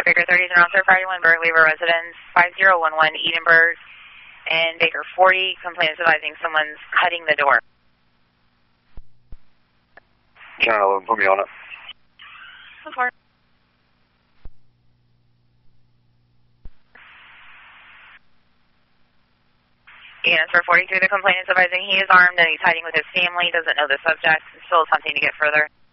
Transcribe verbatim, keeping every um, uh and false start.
Baker thirty is an officer Friday one, Berkeley River residence, five zero one one Edinburgh, and Baker forty, complainants advising someone's cutting the door. ten eleven, put me on it. Support. Units for forty-three, the complainant is advising he is armed and he's hiding with his family, doesn't know the subject, and still attempting to get further.